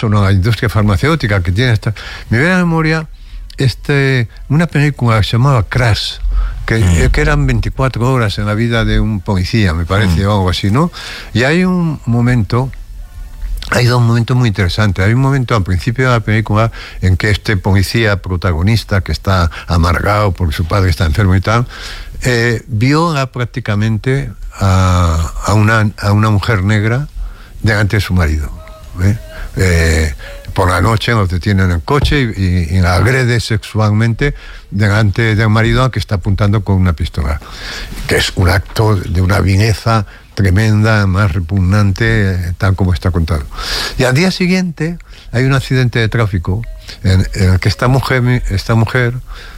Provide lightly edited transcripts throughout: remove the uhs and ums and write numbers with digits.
o no, la industria farmacéutica que tiene esta... Me viene a la memoria una película que se llamaba Crash, que eran 24 horas en la vida de un policía, me parece, o algo así, ¿no? Y hay dos momentos muy interesantes. Hay un momento al principio de la película en que este policía protagonista, que está amargado porque su padre está enfermo y tal, viola prácticamente a una mujer negra delante de su marido. Por la noche los detienen en el coche y la agrede sexualmente delante del marido al que está apuntando con una pistola, que es un acto de una vileza tremenda, más repugnante, tal como está contado. Y al día siguiente hay un accidente de tráfico en el que esta mujer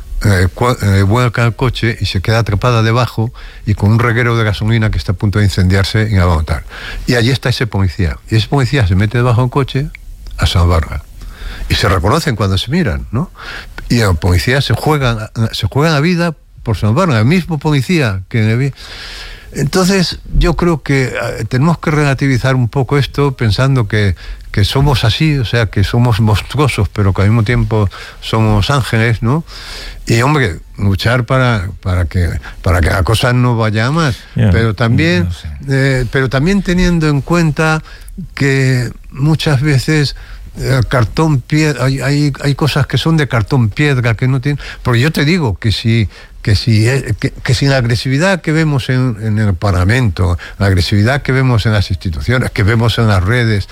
vuelca el coche y se queda atrapada debajo y con un reguero de gasolina que está a punto de incendiarse y la va a matar. Y allí está ese policía. Y ese policía se mete debajo del coche a salvarla. Y se reconocen cuando se miran, ¿no? Y los policías se juegan la vida por salvarla. El mismo policía que... Entonces, yo creo que tenemos que relativizar un poco esto pensando que somos así, o sea, que somos monstruosos, pero que al mismo tiempo somos ángeles, ¿no? Y, hombre, luchar para que la cosa no vaya a más. Pero también teniendo en cuenta que muchas veces el cartón piedra, hay cosas que son de cartón piedra que no tienen... Porque yo te digo que si la agresividad que vemos en el Parlamento, la agresividad que vemos en las instituciones, que vemos en las redes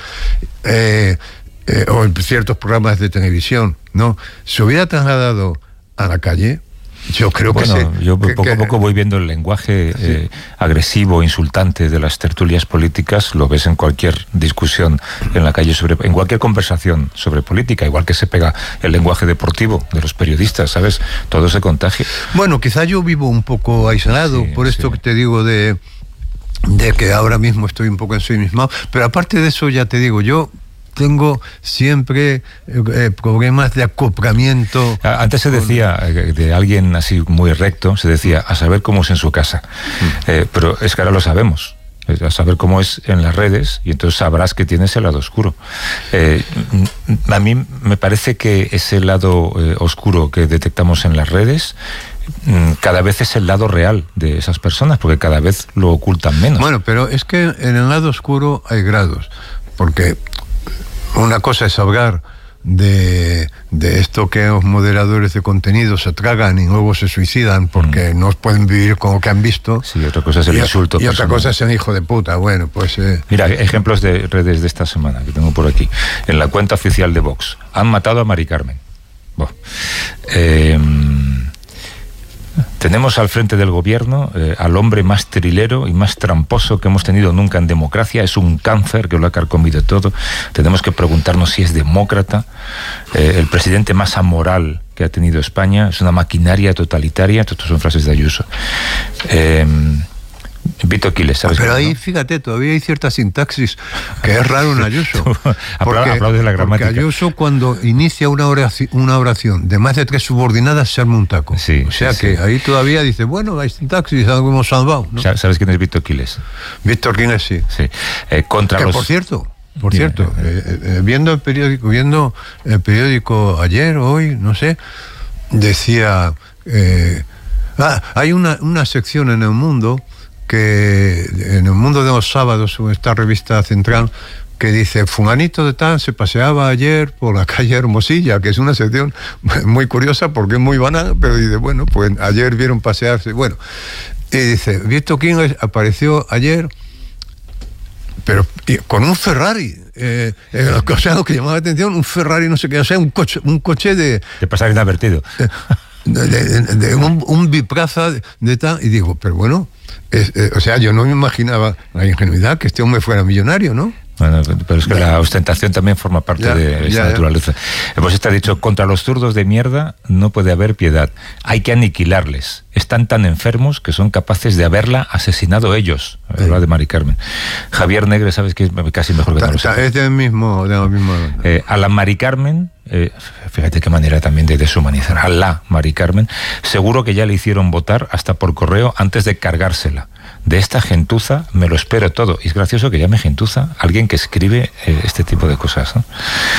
o en ciertos programas de televisión, ¿no?, se hubiera trasladado a la calle, yo creo que yo poco a poco voy viendo el lenguaje agresivo, insultante de las tertulias políticas. Lo ves en cualquier discusión en la calle, en cualquier conversación sobre política, igual que se pega el lenguaje deportivo de los periodistas, ¿sabes? Todo se contagia. Bueno, quizá yo vivo un poco aislado, por esto que te digo de que ahora mismo estoy un poco ensimismado, pero aparte de eso, ya te digo, yo tengo siempre problemas de acoplamiento. Antes se decía, de alguien así muy recto, se decía, a saber cómo es en su casa. Pero es que ahora lo sabemos. A saber cómo es en las redes, y entonces sabrás que tienes el lado oscuro. A mí me parece que ese lado oscuro que detectamos en las redes cada vez es el lado real de esas personas, porque cada vez lo ocultan menos. Bueno, pero es que en el lado oscuro hay grados, porque una cosa es hablar de esto que los moderadores de contenido se tragan y luego se suicidan porque no pueden vivir con lo que han visto. Sí, otra cosa es el insulto y otra cosa es el hijo de puta. Bueno, pues... Mira, ejemplos de redes de esta semana que tengo por aquí. En la cuenta oficial de Vox. Han matado a Mari Carmen. Tenemos al frente del gobierno al hombre más trilero y más tramposo que hemos tenido nunca en democracia. Es un cáncer que lo ha carcomido todo. Tenemos que preguntarnos si es demócrata. El presidente más amoral que ha tenido España. Es una maquinaria totalitaria. Estas son frases de Ayuso. Vito Quiles, ¿sabes? Pero ahí, ¿no? Fíjate, todavía hay cierta sintaxis que es raro en Ayuso. Aplaude la gramática. Porque Ayuso, cuando inicia una oración de más de 3 subordinadas, se arma un taco. Sí, o sea que ahí todavía dice, bueno, hay sintaxis, algo hemos salvado, ¿no? ¿Sabes quién es Vito Quiles? Víctor Quiles, sí. Por cierto, viendo el periódico ayer, hoy, no sé, decía... hay una sección en El Mundo, que en El Mundo de los sábados, esta revista central, que dice, fulanito de tal se paseaba ayer por la calle Hermosilla, que es una sección muy curiosa porque es muy banal, pero dice, bueno, pues ayer vieron pasearse, bueno, y dice, Víctor Quiles apareció ayer, pero con un Ferrari, o sea, lo que llamaba la atención, un Ferrari, no sé qué, o sea, un coche de pasar inadvertido. De un biplaza de tal, y digo, pero bueno, o sea, yo no me imaginaba la ingenuidad que este hombre fuera millonario, ¿no? Bueno, pero es que la ostentación también forma parte de esta naturaleza. Pues está dicho, contra los zurdos de mierda no puede haber piedad. Hay que aniquilarles. Están tan enfermos que son capaces de haberla asesinado ellos. Habla de Mari Carmen. Javier Negre, ¿sabes qué? Es casi mejor que no lo sé. Es del mismo. A la Mari Carmen, fíjate qué manera también de deshumanizar. A la Mari Carmen, seguro que ya le hicieron votar hasta por correo antes de cargársela. De esta gentuza me lo espero todo. Y es gracioso que llame gentuza alguien que escribe este tipo de cosas, ¿no?